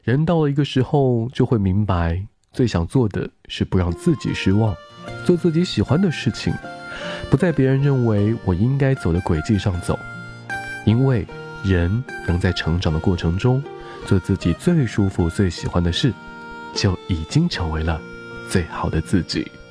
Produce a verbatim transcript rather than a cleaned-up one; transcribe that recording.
人到了一个时候就会明白，最想做的是不让自己失望，做自己喜欢的事情，不在别人认为我应该走的轨迹上走。因为人能在成长的过程中做自己最舒服最喜欢的事，就已经成为了最好的自己。